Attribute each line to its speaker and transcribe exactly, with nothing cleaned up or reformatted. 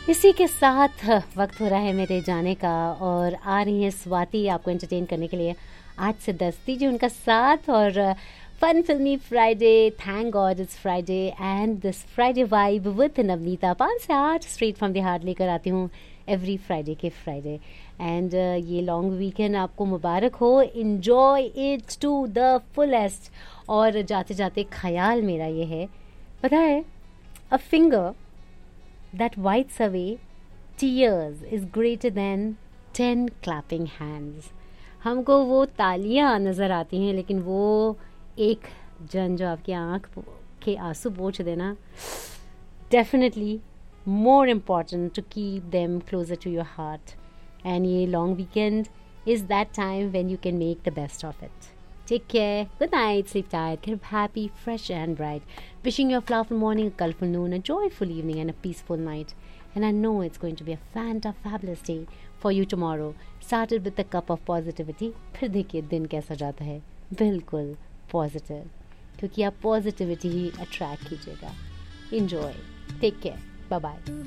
Speaker 1: इसी के साथ वक्त हो रहा है मेरे जाने का और आ रही है स्वाति आपको एंटरटेन करने के लिए आठ से दस। दीजिए उनका साथ और फन फिल्मी Friday. Thank God it's Friday and this Friday vibe with Navneeta पाँच से आठ स्ट्रेट फ्रॉम द हार्ट लेकर आती हूँ एवरी फ्राइडे के फ्राइडे। एंड ये लॉन्ग वीकेंड आपको मुबारक हो, enjoy it to the fullest. और जाते जाते ख्याल मेरा ये है, पता है, a finger that wipes away tears is greater than ten clapping hands। हमको वो तालियां नज़र आती हैं लेकिन वो एक जन जो आपकी आँख के आंसू पोंछ देना, definitely more important to keep them closer to your heart। and ये long weekend is that time when you can make the best of it। Take care. Good night. Sleep tight. Keep happy, fresh and bright. Wishing you a flowerful morning, a colorful noon, a joyful evening and a peaceful night. And I know it's going to be a fanta-fabulous day for you tomorrow. Started with a cup of positivity. फिर देखिए दिन कैसा जाता है, बिल्कुल positive, क्योंकि आप positivity ही attract कीजिएगा। Enjoy. Take care. Bye-bye.